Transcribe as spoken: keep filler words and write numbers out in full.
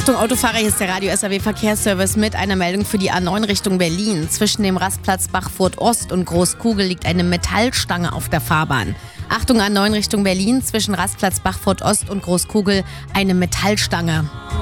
Achtung Autofahrer, hier ist der Radio S R W Verkehrsservice mit einer Meldung für die A neun Richtung Berlin. Zwischen dem Rastplatz Bachfurt Ost und Großkugel liegt eine Metallstange auf der Fahrbahn. Achtung A neun Richtung Berlin, zwischen Rastplatz Bachfurt Ost und Großkugel eine Metallstange.